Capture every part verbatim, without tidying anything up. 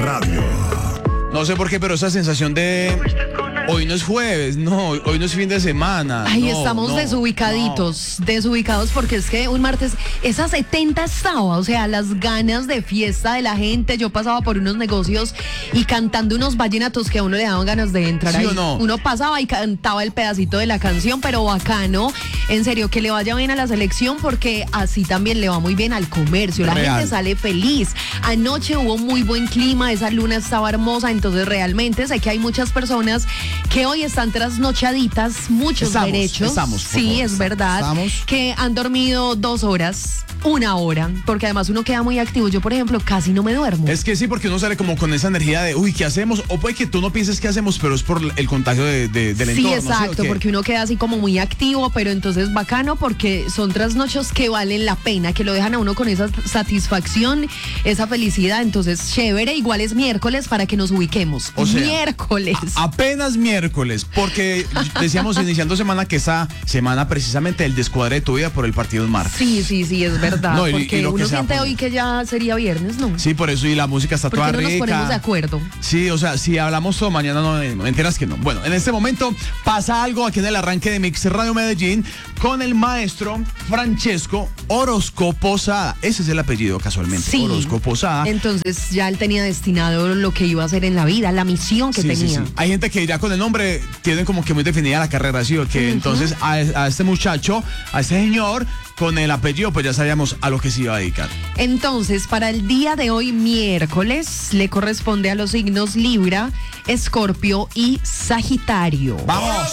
Radio. No sé por qué, pero esa sensación de hoy no es jueves, no, hoy no es fin de semana. Ay, no, estamos no, desubicaditos, no. desubicados porque es que un martes, esa setenta estaba, o sea, las ganas de fiesta de la gente. Yo pasaba por unos negocios y cantando unos vallenatos que a uno le daban ganas de entrar ¿Sí ahí. o no? Uno pasaba y cantaba el pedacito de la canción, pero bacano. En serio, que le vaya bien a la selección porque así también le va muy bien al comercio. La Real. gente sale feliz. Anoche hubo muy buen clima, esa luna estaba hermosa, entonces realmente sé que hay muchas personas que hoy están trasnochaditas, muchos Estamos, derechos. estamos, por sí, favor, es verdad. estamos. Que han dormido dos horas, una hora, porque además uno queda muy activo. Yo, por ejemplo, casi no me duermo. Es que sí, porque uno sale como con esa energía de, uy, ¿qué hacemos? O puede que tú no pienses qué hacemos, pero es por el contagio de, de, del Sí, entorno. exacto, ¿sí? porque uno queda así como muy activo, pero entonces bacano porque son trasnochos que valen la pena, que lo dejan a uno con esa satisfacción, esa felicidad. Entonces, chévere, igual es miércoles para que nos ubiquemos. O sea, miércoles. A, apenas miércoles, porque decíamos iniciando semana que esa semana precisamente el descuadre de tu vida por el partido en martes. Sí, sí, sí, es verdad. No, y- porque y lo que uno sea, siente pues. hoy que ya sería viernes, ¿no? Sí, por eso, y la música está Porque toda no nos rica. ponemos de acuerdo. Sí, o sea, si hablamos todo mañana, no, no me enteras que no. Bueno, en este momento pasa algo aquí en el arranque de Mix Radio Medellín con el maestro Francesco Orozco Posada. Ese es el apellido, casualmente. Sí. Orozco Posada. Entonces ya él tenía destinado lo que iba a hacer en la vida, la misión que Sí, sí, tenía. sí. Hay gente que ya con el nombre tienen como que muy definida la carrera, ¿sí? O que entonces a, a este muchacho, a este señor, con el apellido, pues ya sabíamos a lo que se iba a dedicar. Entonces, para el día de hoy, miércoles, le corresponde a los signos Libra, Escorpio y Sagitario. ¡Vamos!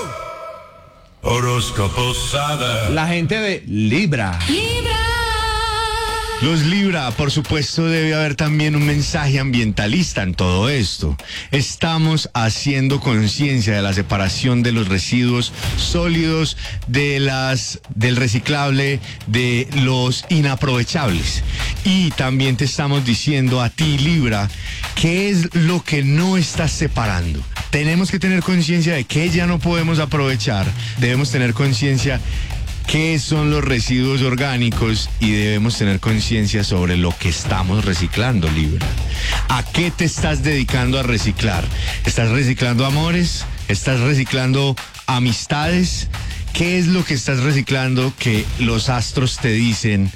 Horóscopo Sada. La gente de Libra. Los Libra, por supuesto, debe haber también un mensaje ambientalista en todo esto. Estamos haciendo conciencia de la separación de los residuos sólidos, de las, del reciclable, de los inaprovechables. Y también te estamos diciendo a ti, Libra, qué es lo que no estás separando. Tenemos que tener conciencia de que ya no podemos aprovechar. Debemos tener conciencia qué son los residuos orgánicos y debemos tener conciencia sobre lo que estamos reciclando, Libra. ¿A qué te estás dedicando a reciclar? ¿Estás reciclando amores? ¿Estás reciclando amistades? ¿Qué es lo que estás reciclando que los astros te dicen?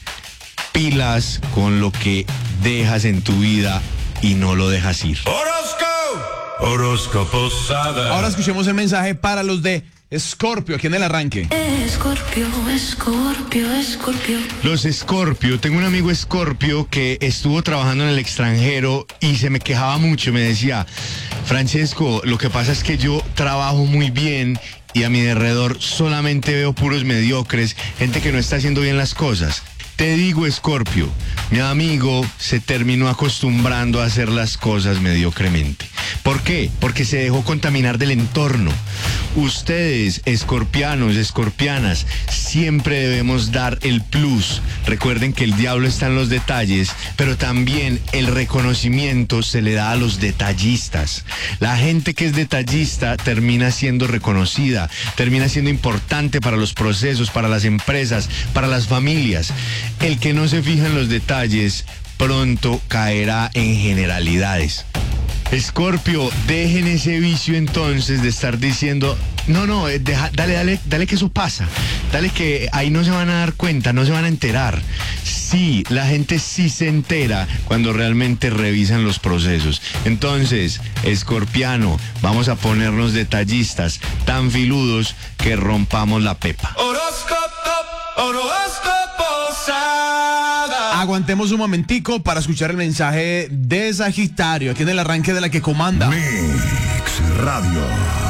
Pilas con lo que dejas en tu vida y no lo dejas ir. Horóscopo. Horóscopo Sada. Ahora escuchemos el mensaje para los de Escorpio, aquí en el arranque. Escorpio, Escorpio, Escorpio. Los Escorpio, tengo un amigo Escorpio que estuvo trabajando en el extranjero y se me quejaba mucho, me decía, Francesco, lo que pasa es que yo trabajo muy bien y a mi alrededor solamente veo puros mediocres, gente que no está haciendo bien las cosas. Te digo, Escorpio, mi amigo se terminó acostumbrando a hacer las cosas mediocremente. ¿Por qué? Porque se dejó contaminar del entorno. Ustedes, escorpianos, escorpianas, siempre debemos dar el plus. Recuerden que el diablo está en los detalles, pero también el reconocimiento se le da a los detallistas. La gente que es detallista termina siendo reconocida, termina siendo importante para los procesos, para las empresas, para las familias. El que no se fija en los detalles pronto caerá en generalidades. Escorpio, dejen ese vicio entonces de estar diciendo, no, no, eh, deja, dale, dale, dale que eso pasa, dale que ahí no se van a dar cuenta, no se van a enterar. Sí, la gente sí se entera cuando realmente revisan los procesos. Entonces, escorpiano, vamos a ponernos detallistas tan filudos que rompamos la pepa. Horóscopo. Horóscopo Sada. Aguantemos un momentico para escuchar el mensaje de Sagitario, aquí en el arranque de la que comanda. Mix Radio.